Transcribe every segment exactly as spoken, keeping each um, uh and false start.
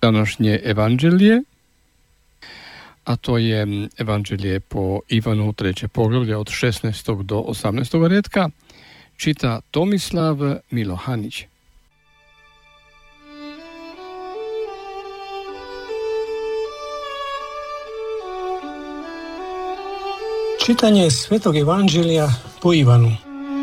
današnje evanđelje, a to je evanđelje po Ivanu, treće poglavlje od šesnaestog do osamnaestog redka, čita Tomislav Milohanić. Čitanje Svetog Evanđelja po Ivanu.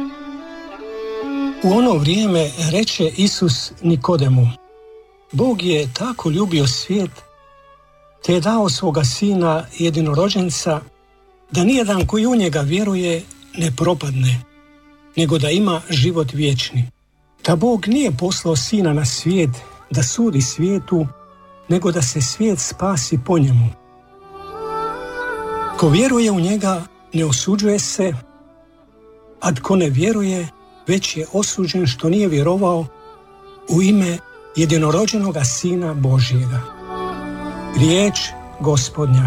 U ono vrijeme reče Isus Nikodemu: Bog je tako ljubio svijet, te je dao svoga sina jedinorođenca, da nijedan koji u njega vjeruje ne propadne, nego da ima život vječni. Da Bog nije poslao sina na svijet da sudi svijetu, nego da se svijet spasi po njemu. Ko vjeruje u njega ne osuđuje se, a tko ne vjeruje već je osuđen što nije vjerovao u ime jedinorođenoga Sina Božjega. Riječ Gospodnja.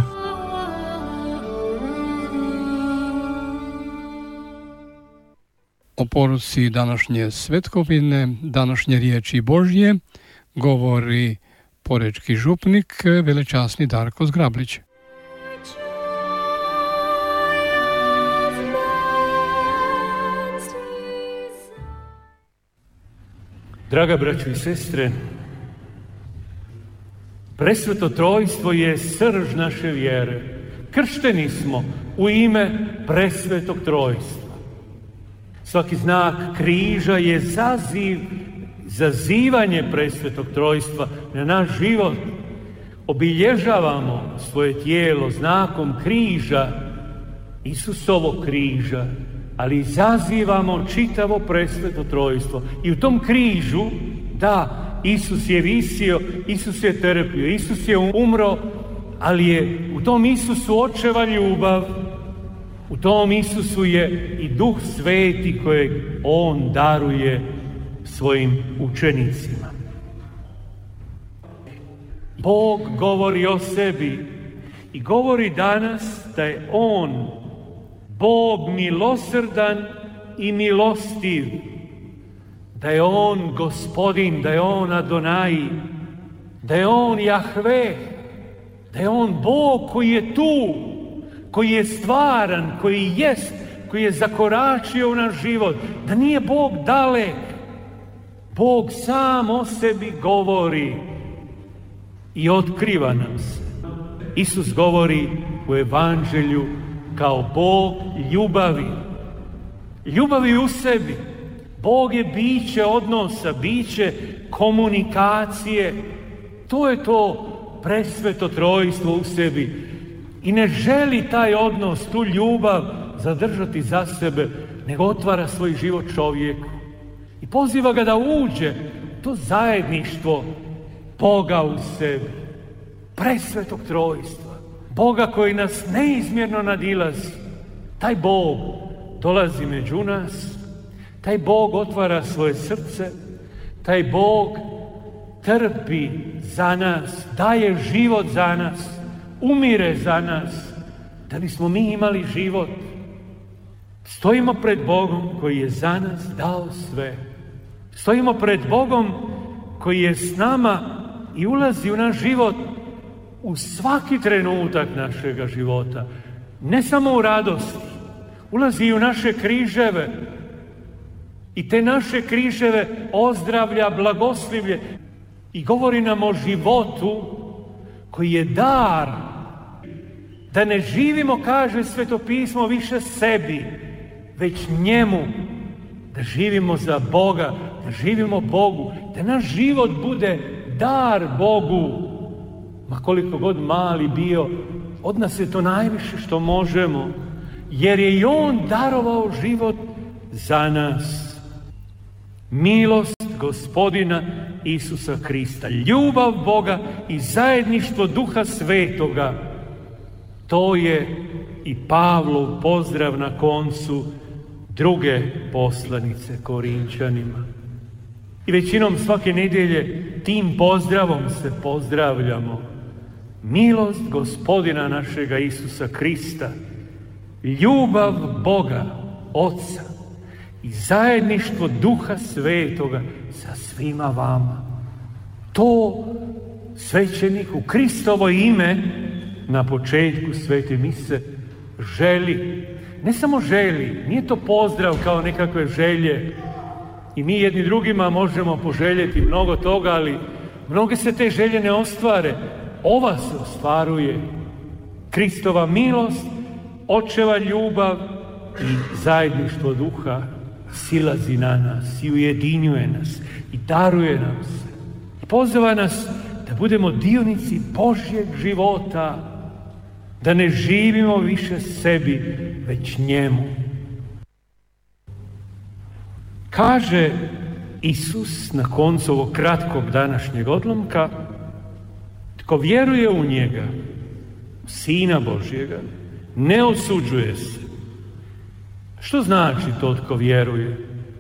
O poruci današnje svetkovine, današnje riječi Božje, govori porečki župnik, velečasni Darko Zgrablić. Draga braćo i sestre, Presveto Trojstvo je srž naše vjere. Kršteni smo u ime Presvetog Trojstva. Svaki znak križa je zaziv, zazivanje Presvetog Trojstva na naš život. Obilježavamo svoje tijelo znakom križa, Isusovog križa, ali zazivamo čitavo Presveto Trojstvo. I u tom križu, da, Isus je visio, Isus je trpio, Isus je umro, ali je u tom Isusu očeva ljubav, u tom Isusu je i Duh Sveti kojeg On daruje svojim učenicima. Bog govori o sebi i govori danas da je On Bog milosrdan i milostiv, da je On Gospodin, da je On Adonai, da je On Jahve, da je On Bog koji je tu, koji je stvaran, koji jest, koji je zakoračio u naš život, da nije Bog dalek. Bog sam o sebi govori i otkriva nam se. Isus govori u Evanđelju kao Bog ljubavi. Ljubavi u sebi. Bog je biće odnosa, biće komunikacije. To je to Presveto Trojstvo u sebi. I ne želi taj odnos, tu ljubav zadržati za sebe, nego otvara svoj život čovjeku. I poziva ga da uđe u to zajedništvo Boga u sebi. Presvetog Trojstva. Boga koji nas neizmjerno nadilazi. Taj Bog dolazi među nas. Taj Bog otvara svoje srce. Taj Bog trpi za nas. Daje život za nas. Umire za nas. Da bismo mi imali život. Stojimo pred Bogom koji je za nas dao sve. Stojimo pred Bogom koji je s nama i ulazi u naš život u svaki trenutak našega života. Ne samo u radosti. Ulazi i u naše križeve. I te naše križeve ozdravlja, blagoslivlje. I govori nam o životu koji je dar. Da ne živimo, kaže Sveto pismo, više sebi, već njemu. Da živimo za Boga, da živimo Bogu. Da naš život bude dar Bogu. Ma koliko god mali bio, od nas je to najviše što možemo. Jer je i On darovao život za nas. Milost Gospodina Isusa Krista, ljubav Boga i zajedništvo Duha Svetoga. To je i Pavlov pozdrav na koncu druge poslanice Korinčanima. I većinom svake nedjelje tim pozdravom se pozdravljamo. Milost Gospodina našega Isusa Krista, ljubav Boga, Oca i zajedništvo Duha Svetoga sa svima vama. To svećenik u Kristovo ime na početku svete mise želi. Ne samo želi, nije to pozdrav kao nekakve želje. I mi jedni drugima možemo poželjeti mnogo toga, ali mnoge se te želje ne ostvare. Ova se ostvaruje. Kristova milost, Očeva ljubav i zajedništvo duha silazi na nas i ujedinjuje nas i daruje nam se. I poziva nas da budemo dionici Božjeg života, da ne živimo više sebi, već njemu. Kaže Isus na koncu ovog kratkog današnjeg odlomka, tko vjeruje u njega, Sina Božjega, ne osuđuje se. Što znači to tko vjeruje?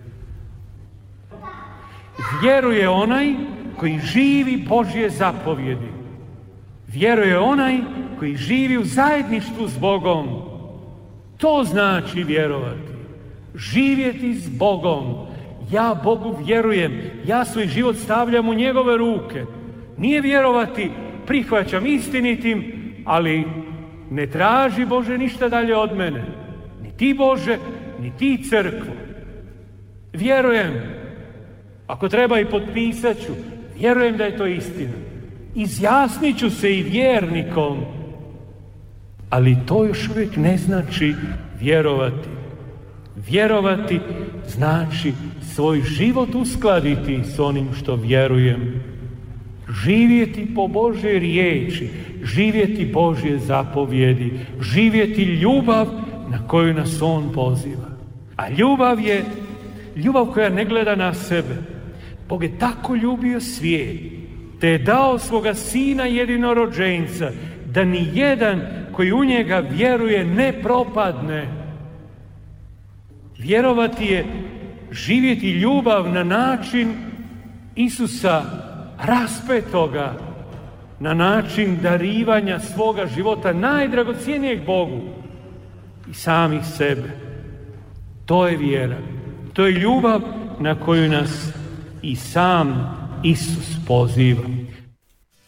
Vjeruje onaj koji živi Božje zapovjedi. Vjeruje onaj koji živi u zajedništvu s Bogom. To znači vjerovati. Živjeti s Bogom. Ja Bogu vjerujem. Ja svoj život stavljam u njegove ruke. Nije vjerovati, prihvaćam istinitim, ali ne traži Bože ništa dalje od mene. Ni ti Bože, ni ti crkvo. Vjerujem. Ako treba i potpisat ću. Vjerujem da je to istina. Izjasnit ću se i vjernikom. Ali to još uvijek ne znači vjerovati. Vjerovati znači svoj život uskladiti s onim što vjerujem. Živjeti po Božje riječi, živjeti Božje zapovjedi, živjeti ljubav na koju nas On poziva. A ljubav je ljubav koja ne gleda na sebe. Bog je tako ljubio svijet, te je dao svoga Sina jedinorođenca, da ni jedan koji u njega vjeruje ne propadne. Vjerovati je živjeti ljubav na način Isusa raspetoga, na način darivanja svoga života najdragocjenijeg Bogu i samih sebe. To je vjera. To je ljubav na koju nas i sam Isus poziva.